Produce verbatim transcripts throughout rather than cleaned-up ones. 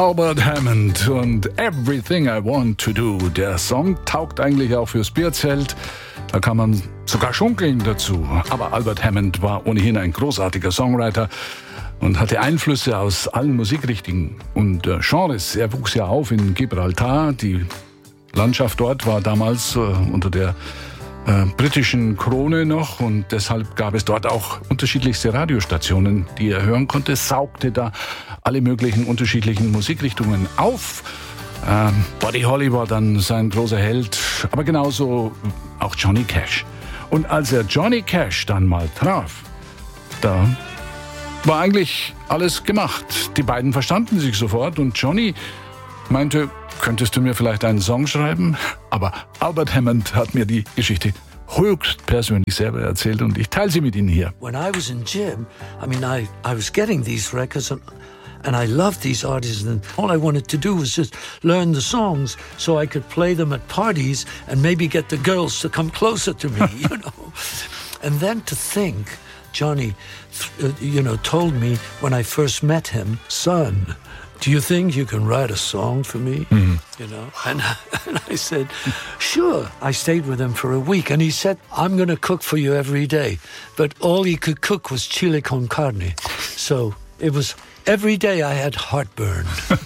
Albert Hammond und Everything I Want to Do. Der Song taugt eigentlich auch fürs Bierzelt. Da kann man sogar schunkeln dazu. Aber Albert Hammond war ohnehin ein großartiger Songwriter und hatte Einflüsse aus allen Musikrichtungen und äh, Genres. Er wuchs ja auf in Gibraltar. Die Landschaft dort war damals äh, unter der äh, britischen Krone noch und deshalb gab es dort auch unterschiedlichste Radiostationen, die er hören konnte. Saugte da alle möglichen unterschiedlichen Musikrichtungen auf. Ähm, Buddy Holly war dann sein großer Held, aber genauso auch Johnny Cash. Und als er Johnny Cash dann mal traf, da war eigentlich alles gemacht. Die beiden verstanden sich sofort und Johnny meinte, könntest du mir vielleicht einen Song schreiben? Aber Albert Hammond hat mir die Geschichte höchst persönlich selber erzählt und ich teile sie mit Ihnen hier. When I was in gym, I mean, I, I was getting these records and, and I loved these artists and all I wanted to do was just learn the songs so I could play them at parties and maybe get the girls to come closer to me, you know. And then to think, Johnny, uh, you know, told me when I first met him, son, do you think you can write a song for me? Mm-hmm. You know, and, and I said, sure. I stayed with him for a week and he said, I'm going to cook for you every day. But all he could cook was chili con carne. So it was every day I had heartburn.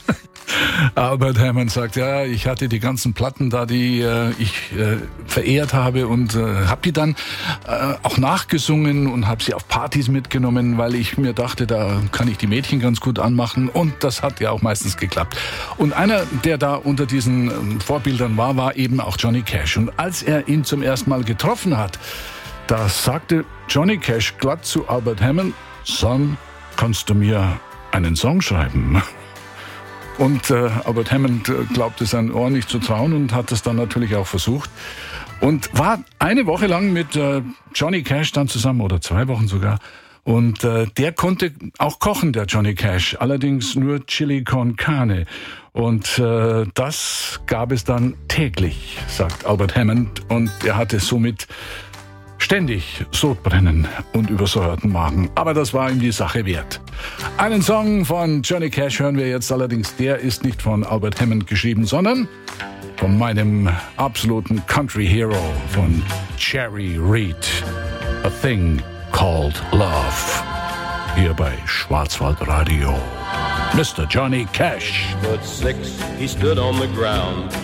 Albert Hammond sagt, ja, ich hatte die ganzen Platten da, die äh, ich äh, verehrt habe und äh, habe die dann äh, auch nachgesungen und habe sie auf Partys mitgenommen, weil ich mir dachte, da kann ich die Mädchen ganz gut anmachen und das hat ja auch meistens geklappt. Und einer, der da unter diesen äh, Vorbildern war, war eben auch Johnny Cash. Und als er ihn zum ersten Mal getroffen hat, da sagte Johnny Cash glatt zu Albert Hammond, Son, kannst du mir einen Song schreiben? Und äh, Albert Hammond äh, glaubte sein Ohr nicht zu trauen und hat es dann natürlich auch versucht. Und war eine Woche lang mit äh, Johnny Cash dann zusammen, oder zwei Wochen sogar. Und äh, der konnte auch kochen, der Johnny Cash. Allerdings nur Chili con Carne. Und äh, das gab es dann täglich, sagt Albert Hammond. Und er hatte somit ständig Sodbrennen und übersäuerten Magen. Aber das war ihm die Sache wert. Einen Song von Johnny Cash hören wir jetzt allerdings. Der ist nicht von Albert Hammond geschrieben, sondern von meinem absoluten Country Hero, von Jerry Reed. A Thing Called Love. Hier bei Schwarzwaldradio. Mister Johnny Cash. Foot six, he stood on the ground.